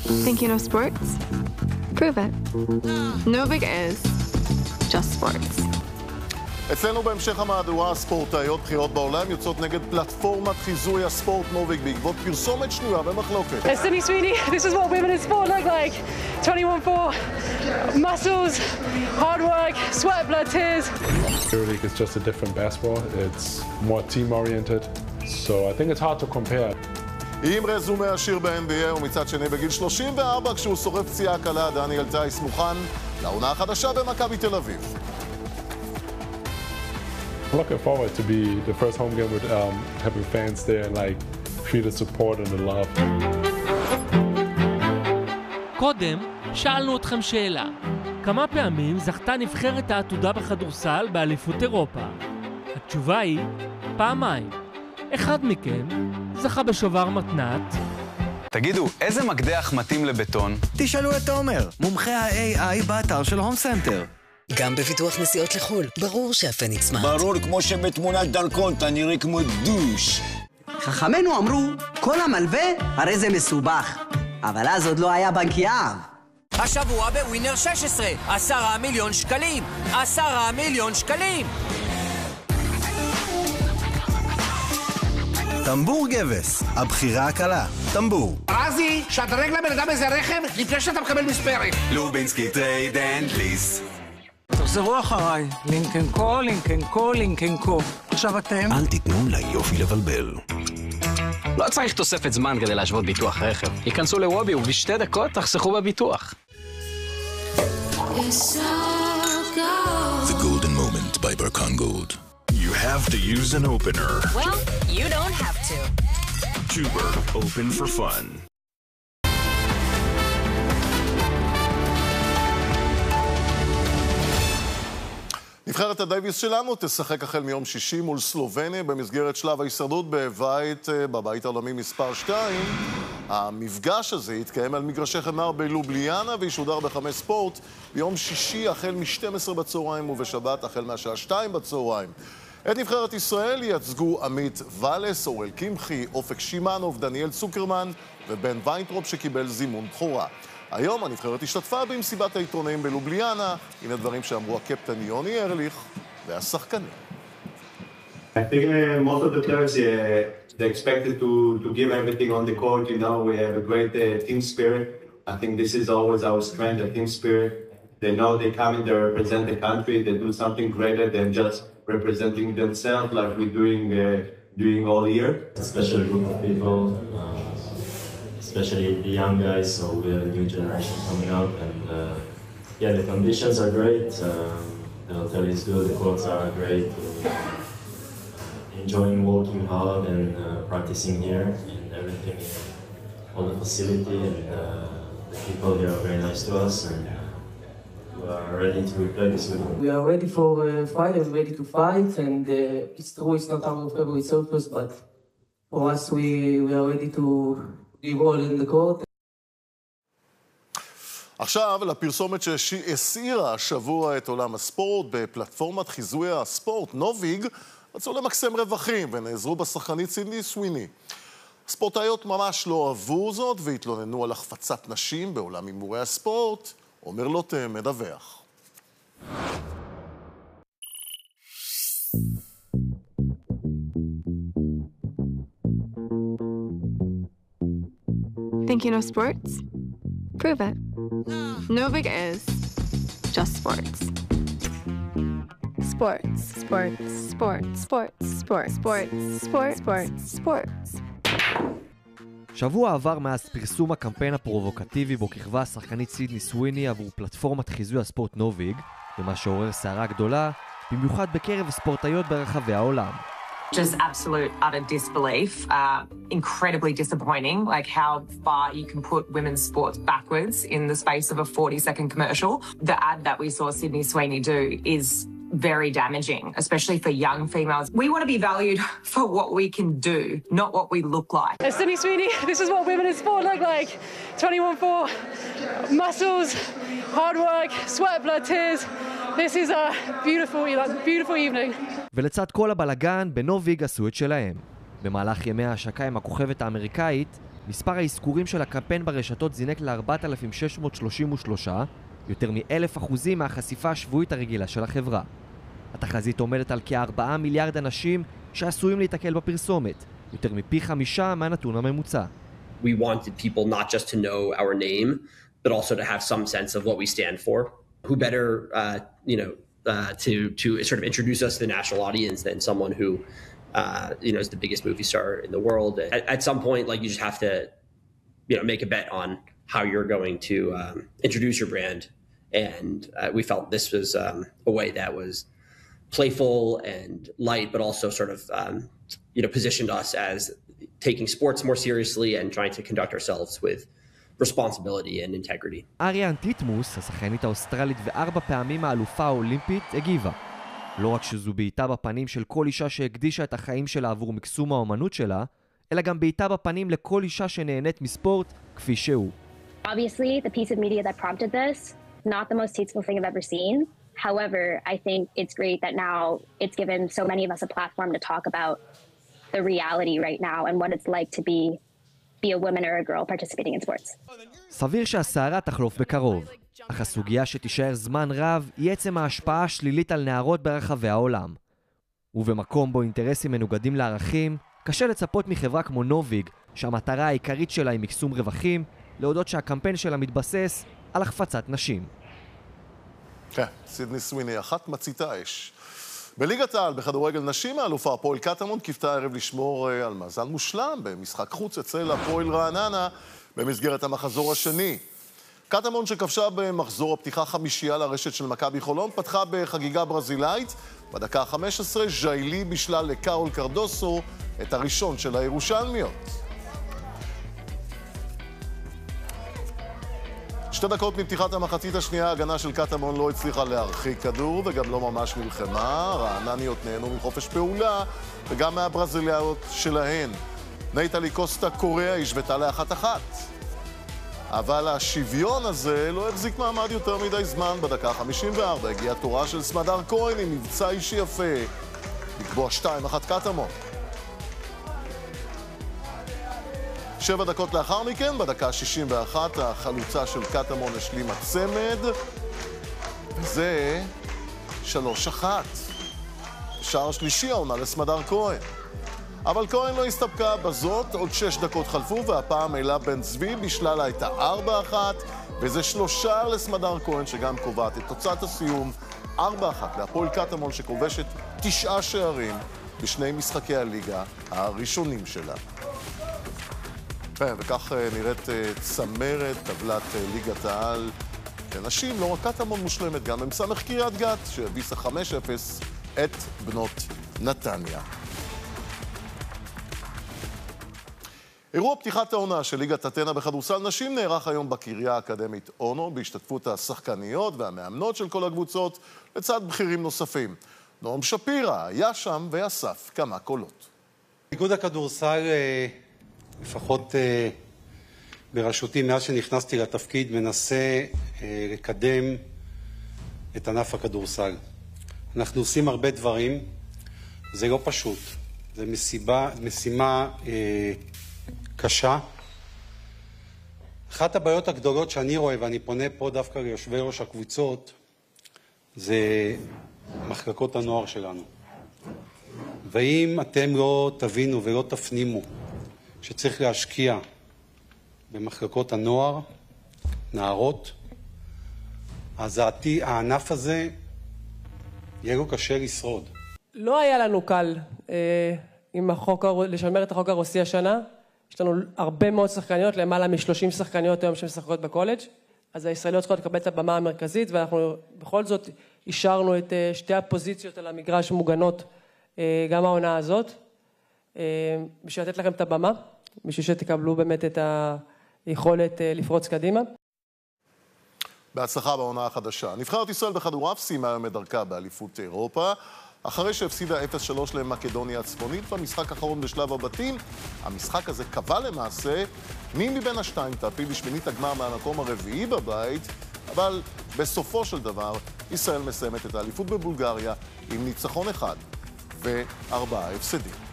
Think you know sports? Prove it. Novig is just sports. אצלנו בהמשך המהדורה, הספורטאיות בכירות בעולם יוצאות נגד פלטפורמת חיזוי הספורט נוביג בעקבות פרסומת שנויה במחלוקת. Sydney Sweeney, this is what women in sport look like. 21-4, muscles, hard work, sweat, blood, tears. Euroleague is just a different basketball. It's more team-oriented, so I think it's hard to compare. עם רזומה עשיר ב-NBA ומצד שני בגיל 34 כשהוא שורף פציעה קלה, דניאל טייס מוכן לעונה החדשה במכבי תל אביב. I'm looking forward to be the first home game with having fans there and like feel the support and the love. קודם שאלנו אתכם שאלה. כמה פעמים זכתה נבחרת העתודה בכדורסל באליפות אירופה? התשובה היא פעמיים. אחד מכם זכה בשובר מתנת. תגידו, איזה מקדח מתאים לבטון? תשאלו את תומר, מומחה ה-AI באתר של הום סנטר. גם בביטוח נסיעות לחול, ברור שהפניקס סמארט. ברור, כמו שבתמונת דרכון אתה נראה כמו דוש. חכמינו אמרו, כל המלווה הרי זה מסובך. אבל אז עוד לא היה בנק יהב. השבוע בווינר 16, 10 מיליון שקלים. 10 מיליון שקלים. טמבור גבס, הבחירה הקלה. טמבור. רזי, שדרג לבן אדם איזה רכב לפני שאתה מקבל מספרת. לובינסקי טרייד אנד ליס. תחזרו אחריי. לינקן קו, לינקן קו, לינקן קו. עכשיו אתם. אל תיתנו ליופי לבלבל. לא צריך תוספת זמן כדי להשוות ביטוח רכב. היכנסו לוובי ובשתי דקות תחסכו בביטוח. The Golden Moment by Barkan Gold. You have to use an opener. Well, you don't have to. Juber, open for fun. נבחרת הדייביס שלנו תשחק החל מיום שישי מול סלובניה במסגרת שלב ההישרדות בבית העולמי מספר 2. המפגש הזה יתקיים על מגרשי חמר בלובליאנה וישודר ב5 ספורט ביום שישי החל מ-12 בצהריים ובשבת החל מהשעה 2 בצהריים. את נבחרת ישראל ייצגו עמית ולס, אורל קמחי, אופק שימנוב, דניאל צוקרמן ובן ויינטרופ שקיבל זימון בחורה. היום הנבחרת השתתפה במסיבת העיתונאים בלובליאנה. הנה דברים שאמרו הקפטן יוני ארליך והשחקנים. I think most of the players they expected to give everything on the court. You know, we have a great team spirit. I think this is always our strength, the team spirit. They know they come in, they represent the country. They do something greater than just representing themselves like we're doing all year. It's a special group of people. Especially the young guys, so we have a new generation coming out, and yeah, the conditions are great. The hotel is good, the courts are great. Enjoying working hard and practicing here, and everything, all the facility and the people here are very nice to us, and we are ready to play this week. We are ready for Friday, ready to fight, and it's true it's not our favorite surface, but for us we are ready to all in the court. עכשיו לפרסומת שהסעירה השבוע את עולם הספורט בפלטפורמת חיזוי הספורט נוביג, רצו למקסם רווחים ונעזרו בשחקנית סידני סוויני. ספורטאיות ממש לא אהבו זאת והתלוננו על החפצת נשים בעולם הימורי הספורט. עומר לוטם מדווח. Think you know sports? Prove it. Novig is just sports. Sports, sports, sports, sports, sports, sports, sports, sports, sports. שבוע עבר מאז פרסום הקמפיין הפרובוקטיבי בו כיכבה השחקנית סידני סוויני עבור פלטפורמת חיזוי הספורט נוביג, ומה שעורר סערה גדולה, במיוחד בקרב ספורטאיות ברחבי העולם. Just absolute utter disbelief, incredibly disappointing, like how far you can put women's sports backwards in the space of a 40-second commercial. The ad that we saw Sydney Sweeney do is very damaging, especially for young females. We want to be valued for what we can do, not what we look like. Sydney Sweeney, this is what women in sport look like. 21-4, muscles, hard work, sweat, blood, tears. This is a beautiful evening. ולצד כל הבלגן, בנוביג עשו את שלהם. במהלך ימי ההשקה עם הכוכבת האמריקאית, מספר האזכורים של הקמפיין ברשתות זינק ל-4,633, יותר מ-1,000% מהחשיפה השבועית הרגילה של החברה. התחזית עומדת על כ4 מיליארד אנשים שעשויים להתקל בפרסומת, יותר מפי 5 מהנתון הממוצע. We wanted people not just to know our name, but also to have some sense of what we stand for. Who better, to sort of introduce us to the national audience than someone who, is the biggest movie star in the world. At some point, you just have to, make a bet on how you're going to introduce your brand. And we felt this was a way that was playful and light, but also sort of, positioned us as taking sports more seriously and trying to conduct ourselves with responsibility and integrity. אריאן טיטמוס, השחקנית האוסטרלית ו4 פעמים האלופה האולימפית, הגיבה. לא רק שזו בעיטה בפנים של כל אישה שהקדישה את החיים שלה עבור מקסום האומנות שלה, אלא גם בעיטה בפנים לכל אישה שנהנית מספורט כפי שהוא. Obviously, the piece of media that prompted this, not the most tasteful thing I've ever seen. However, I think it's great that now it's given so many of us a platform to talk about the reality right now and what it's like to be a woman or a girl participating in sports. סביר שהסערה תחלוף בקרוב, אך הסוגיה שתישאר זמן רב היא עצם ההשפעה השלילית על נערות ברחבי העולם. ובמקום בו אינטרסים מנוגדים לערכים, קשה לצפות מחברה כמו נוביג, שהמטרה העיקרית שלה היא מקסום רווחים, להודות שהקמפיין שלה מתבסס על החפצת נשים. כן, סידני סוויני אחת מציתה אש. בליגת העל, בכדורגל נשים, האלופה הפועל קטמון קיוותה הערב לשמור על מאזן מושלם במשחק חוץ אצל הפועל רעננה במסגרת המחזור השני. קטמון שכבשה במחזור הפתיחה 5 לרשת של מכבי חולון, פתחה בחגיגה ברזילאית. בדקה ה-15 ז'יילי בשלה לקאול קרדוסו את הראשון של הירושלמיות. 2 דקות מפתיחת המחצית השנייה, ההגנה של קטמון לא הצליחה להרחיק כדור וגם לא ממש מלחמה. רענניות נהנו מחופש פעולה וגם מהברזילאיות שלהן. נייטלי קוסטה קוריאה השוותה ל1-1. אבל השוויון הזה לא החזיק מעמד יותר מדי זמן. בדקה 54 הגיעה תורה של סמדר כהן עם מבצע אישי יפה לקבוע 2-1 קטמון. 7 דקות לאחר מכן, בדקה 61, החלוצה של קטמון השלימה צמד. זה 3-1. שער שלישי העונה לסמדר כהן. אבל כהן לא הסתפקה בזאת, עוד 6 דקות חלפו, והפעם אלה בן צבי בשלה לה את 4-1, וזה 3 לסמדר כהן שגם קובעת את תוצאת הסיום. 4-1 להפועל קטמון שכובשת 9 שערים בשני משחקי הליגה הראשונים שלה. וכך נראית צמרת טבלת ליגת העל לנשים. לא רק קטמון מושלמת, גם מסמך קריית גת שהביסה 5-0 את בנות נתניה. אירוע פתיחת העונה של ליגת אתנה בכדורסל נשים נערך היום בקריה האקדמית אונו בהשתתפות השחקניות והמאמנות של כל הקבוצות לצד בכירים נוספים. נועם שפירא היה שם ואסף כמה קולות. איגוד הכדורסל לפחות בראשותי, מאז שנכנסתי לתפקיד, מנסה לקדם את ענף הכדורסל. אנחנו עושים הרבה דברים, זה לא פשוט. זה משימה קשה. אחת הבעיות הגדולות שאני רואה, ואני פונה פה דווקא ליושבי ראש הקבוצות, זה מחלקות הנוער שלנו. ואם אתם לא תבינו ולא תפנימו שצריך להשקיע במחלקות הנוער, נערות, אז הענף הזה יהיה לו קשה לשרוד. לא היה לנו קל עם לשמר את החוק הרוסי השנה. יש לנו הרבה מאוד שחקניות, למעלה מ-30 שחקניות היום שמשחקות בקולג'. אז הישראליות צריכות לקבל את הבמה המרכזית, ואנחנו בכל זאת אישרנו את 2 הפוזיציות על המגרש מוגנות גם העונה הזאת, בשביל לתת לכם את הבמה. בשביל שתקבלו באמת את היכולת לפרוץ קדימה. בהצלחה בעונה החדשה. נבחרת ישראל בכדורעף סיימה היום את דרכה באליפות אירופה, אחרי שהפסידה 0-3 למקדוניה הצפונית במשחק האחרון בשלב הבתים. המשחק הזה קבע למעשה מי מבין השתיים תעפיל לשמינית הגמר מהמקום הרביעי בבית, אבל בסופו של דבר ישראל מסיימת את האליפות בבולגריה עם ניצחון 1 ו4 הפסדים.